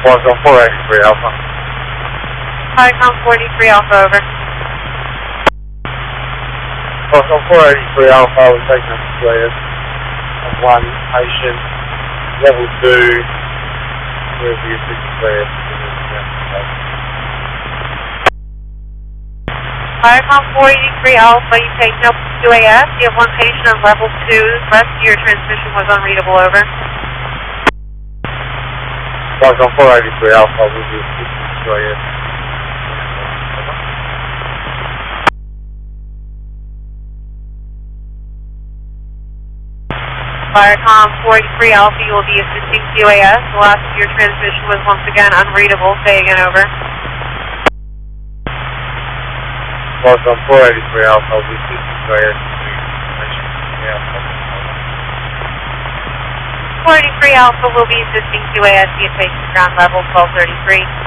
Welcome 483 Alpha. Viacom 43 Alpha, over. Welcome 483 Alpha, we're taking up to QAS of 1 patient, level 2, wherever you think QAS. Viacom 483 Alpha, you taking up QAS. You have one patient on level 2. The rest of your transmission was unreadable, over. Welcome 483 Alpha, we'll be assisting QAS. Viacom 43 Alpha, you will be assisting QAS. The last of your transmission was once again unreadable. Say again, over. Welcome 483 Alpha, we'll be assisting QAS. 43 Alpha will be assisting QAS via patient ground level 1233.